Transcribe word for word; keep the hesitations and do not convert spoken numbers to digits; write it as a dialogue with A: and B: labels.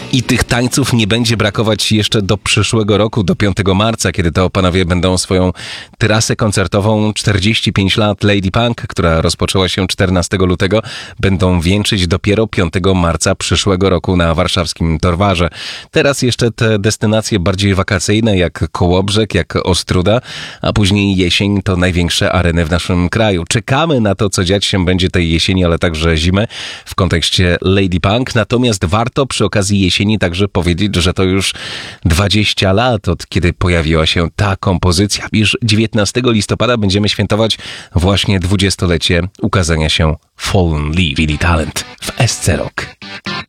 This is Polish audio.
A: I tych tańców nie będzie brakować jeszcze do przyszłego roku, do piątego marca, kiedy to panowie będą swoją trasę koncertową czterdzieści pięć lat Lady Punk, która rozpoczęła się czternastego lutego, będą wieńczyć dopiero piątego marca przyszłego roku na warszawskim Torwarze. Teraz jeszcze te destynacje bardziej wakacyjne, jak Kołobrzeg, jak Ostróda, a później jesień to największe areny w naszym kraju. Czekamy na to, co dziać się będzie tej jesieni, ale także zimę w kontekście Lady Punk. Natomiast warto przy okazji jesieni także powiedzieć, że to już dwadzieścia lat od kiedy pojawiła się ta kompozycja, iż dziewiętnastego listopada będziemy świętować właśnie dwudziestolecie ukazania się Fallen Leaf, Billy Talent w S C Rock.